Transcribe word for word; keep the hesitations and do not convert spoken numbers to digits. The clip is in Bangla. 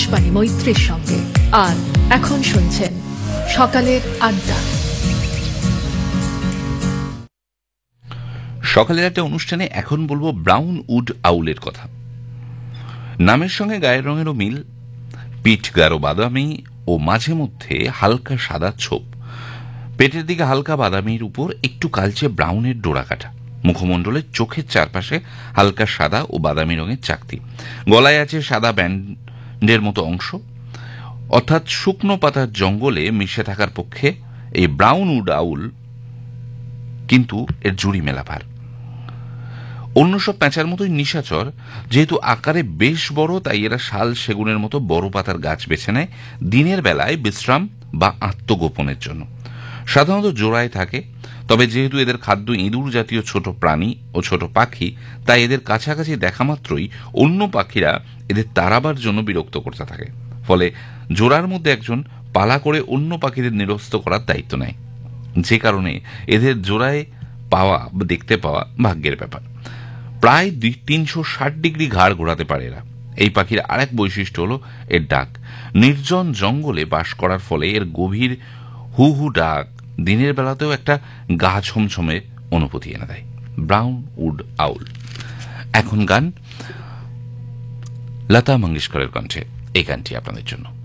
আকাশবাণী মৈত্রীর সঙ্গে। আর এখন শুনছেন সকালের আড্ডা। সকালের একটা অনুষ্ঠানে এখন বলবো ব্রাউন উড আউলের কথা। নামের সঙ্গে গায়ের রঙেরও মিল, পিঠ গাঢ় বাদামি ও মাঝে মধ্যে হালকা সাদা ছোপ, পেটের দিকে হালকা বাদামির উপর একটু কালচে ব্রাউনের ডোরা কাটা, মুখমণ্ডলের চোখের চারপাশে হালকা সাদা ও বাদামি রঙের চাকতি, গলায় আছে সাদা ব্যান্ডের মতো অংশ, অর্থাৎ শুকনো পাতার জঙ্গলে মিশে থাকার পক্ষে এই ব্রাউন উড আউল কিন্তু এর জুড়ি মেলা ভার। অন্য সব প্যাঁচার মতোই নিশাচর, যেহেতু আকারে বেশ বড় তাই এরা শাল সেগুনের মতো বড় পাতার গাছ বেছে নেয় দিনের বেলায় বিশ্রাম বা আত্মগোপনের জন্য। সাধারণত জোড়ায় থাকে, তবে যেহেতু এদের খাদ্য ইঁদুর জাতীয় ছোট প্রাণী ও ছোট পাখি, তাই এদের কাছাকাছি দেখা মাত্রই অন্য পাখিরা এদের তাড়াবার জন্য বিরক্ত করতে থাকে। ফলে জোড়ার মধ্যে একজন পালা করে অন্য পাখিদের নিরস্ত করার দায়িত্ব নেয়, যে কারণে এদের জোড়ায় পাওয়া বা দেখতে পাওয়া ভাগ্যের ব্যাপার। প্রায় তিনশো ষাট ডিগ্রি ঘাড় ঘোরাতে পারে এরা। এই পাখির আরেক বৈশিষ্ট্য হল এর ডাক। নির্জন জঙ্গলে বাস করার ফলে এর গভীর হু হু ডাক দিনের বেলাতেও একটা গা ছমছমে অনুভূতি এনে দেয়। ব্রাউন উড আউল। এখন গান, লতা মঙ্গেশকরের কণ্ঠে এই গানটি আপনাদের জন্য।